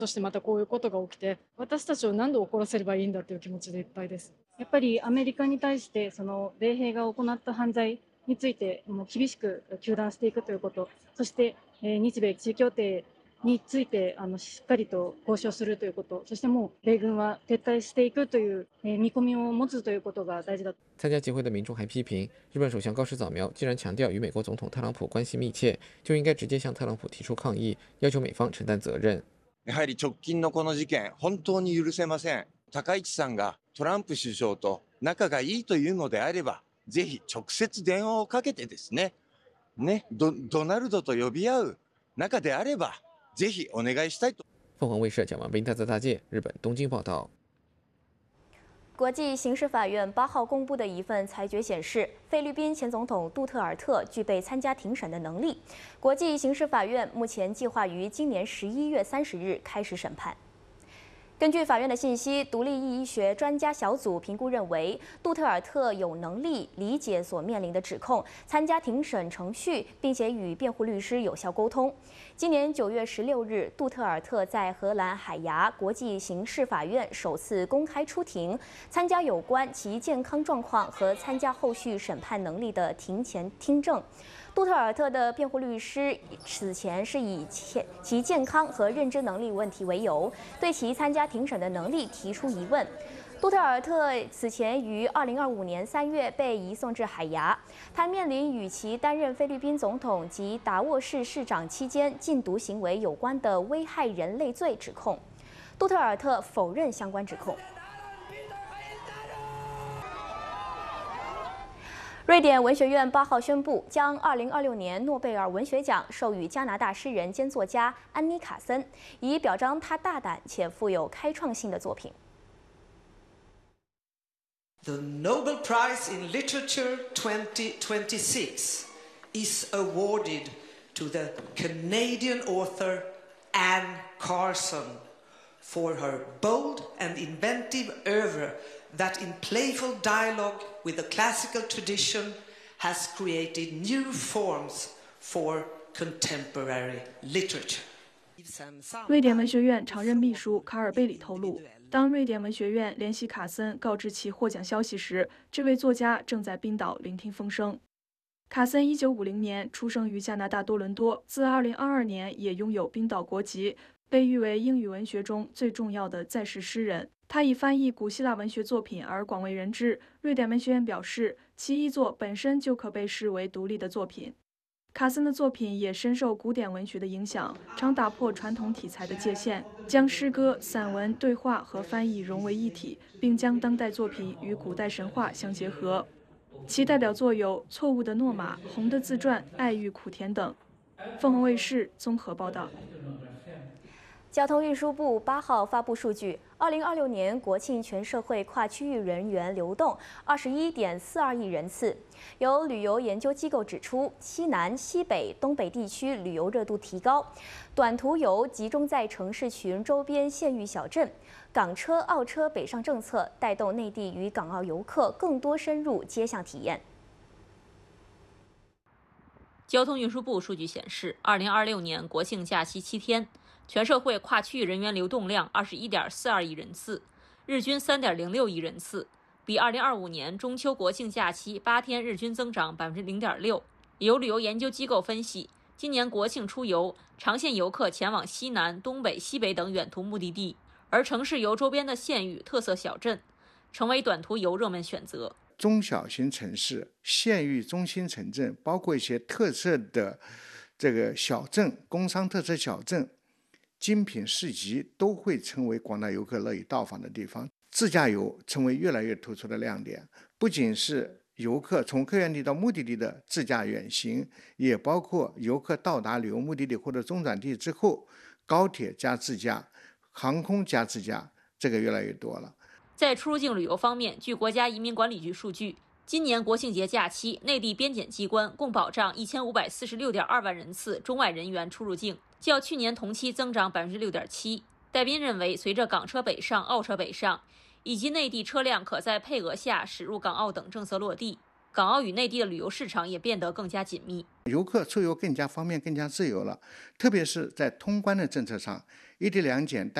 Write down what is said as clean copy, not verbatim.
そしてまたこういうことが起きて、私たちを何度怒らせればいいんだという気持ちでいっぱいです。やっぱりアメリカに対してその米兵が行った犯罪についてもう厳しく糾弾していくということ、そして日米地位協定についてしっかりと交渉するということ、そしてもう米軍は撤退していくという見込みを持つということが大事だ。 参加集会的民众还批评日本首相高市早苗既然强调与美国总统特朗普关系密切，就应该直接向特朗普提出抗议，要求美方承担责任。 やはり直近のこの事件、本当に許せません。高市さんがトランプ首相と仲がいいというのであれば、ぜひ直接電話をかけてですね、ドナルドと呼び合う仲であれば、ぜひお願いしたいと。 凤凰卫视蒋万斌在大界日本东京报道。 国际刑事法院8号公布的一份裁决显示，菲律宾前总统杜特尔特具备参加庭审的能力。国际刑事法院目前计划于今年11月30日开始审判。根据法院的信息，独立医学专家小组评估认为，杜特尔特有能力理解所面临的指控，参加庭审程序，并且与辩护律师有效沟通。今年9月16日，杜特尔特在荷兰海牙国际刑事法院首次公开出庭，参加有关其健康状况和参加后续审判能力的庭前听证。杜特尔特的辩护律师此前是以其健康和认知能力问题为由，对其参加庭审的能力提出疑问。杜特尔特此前于2025年3月被移送至海牙，他面临与其担任菲律宾总统及达沃市市长期间禁毒行为有关的危害人类罪指控。杜特尔特否认相关指控。瑞典文学院8号宣布，将2026年诺贝尔文学奖授予加拿大诗人兼作家安妮·卡森，以表彰他大胆且富有开创性的作品。 The Nobel Prize in Literature 2026 is awarded to the Canadian author Anne Carson for her bold and inventive oeuvre that in playful dialogue with the classical tradition has created new forms for contemporary literature. 瑞典文学院常任秘书卡尔贝里透露，当瑞典文学院联系卡森告知其获奖消息时，这位作家正在冰岛聆听风声。卡森1950年出生于加拿大多伦多，自2022年也拥有冰岛国籍，被誉为英语文学中最重要的在世诗人。他以翻译古希腊文学作品而广为人知。瑞典文学院表示，其遗作本身就可被视为独立的作品。卡森的作品也深受古典文学的影响，常打破传统题材的界限，将诗歌、散文、对话和翻译融为一体，并将当代作品与古代神话相结合。其代表作有《错误的诺玛》《红的自传》《爱欲苦甜》等。凤凰卫视综合报道。 交通运输部8号发布数据，2026年国庆全社会跨区域人员流动21.42亿人次。有旅游研究机构指出，西南、西北、东北地区旅游热度提高，短途游集中在城市群周边县域小镇，港车、澳车北上政策带动内地与港澳游客更多深入街巷体验。 交通运输部数据显示，2026年国庆假期7天。全社会跨区域人员流动量21.42亿人次，日均3.06亿人次，比2025年中秋国庆假期8天日均增长0.6%。有旅游研究机构分析，今年国庆出游，长线游客前往西南、东北、西北等远途目的地，而城市游周边的县域、特色小镇，成为短途游热门选择。 中小型城市、县域中心城镇，包括一些特色的这个小镇、工商特色小镇。精品市集都会成为广大游客乐意到访的地方，自驾游成为越来越突出的亮点。不仅是游客从客源地到目的地的自驾远行，也包括游客到达旅游目的地或者中转地之后，高铁加自驾、航空加自驾，这个越来越多了。 在出入境旅游方面，据国家移民管理局数据，今年国庆节假期，内地边检机关共保障1546.2万人次中外人员出入境。较去年同期增长6.7%。戴斌认为，随着港车北上、澳车北上，以及内地车辆可在配额下驶入港澳等政策落地， 港澳与内地的旅游市场也变得更加紧密， 游客出游更加方便、更加自由了。特别是在通关的政策上，一地两检